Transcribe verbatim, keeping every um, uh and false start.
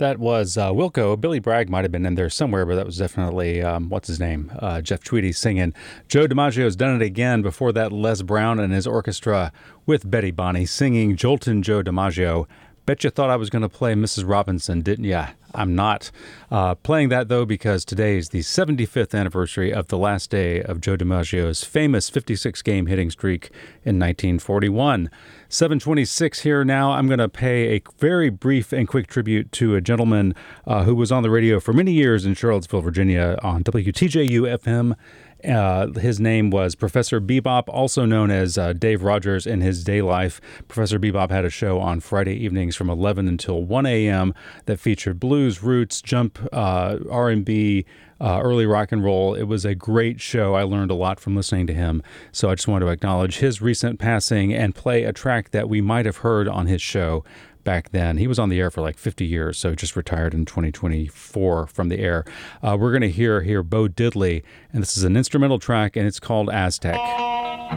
That was uh, Wilco. Billy Bragg might have been in there somewhere, but that was definitely, um, what's his name? Uh, Jeff Tweedy singing. Joe DiMaggio's done it again. Before that, Les Brown and his orchestra with Betty Bonney singing Joltin' Joe DiMaggio. Bet you thought I was going to play Missus Robinson, didn't ya? I'm not. Uh, playing that, though, because today is the seventy-fifth anniversary of the last day of Joe DiMaggio's famous fifty-six game hitting streak in nineteen forty-one. seven twenty-six here now. I'm going to pay a very brief and quick tribute to a gentleman uh, who was on the radio for many years in Charlottesville, Virginia on W T J U F M. Uh, his name was Professor Bebop, also known as uh, Dave Rogers in his day life. Professor Bebop had a show on Friday evenings from eleven until one a.m. that featured blues, roots, jump, uh, R and B, uh, early rock and roll. It was a great show. I learned a lot from listening to him. So I just want to acknowledge his recent passing and play a track that we might have heard on his show back then. He was on the air for like fifty years, so just retired in twenty twenty-four from the air. Uh, we're going to hear here Bo Diddley, and this is an instrumental track, and it's called Aztec.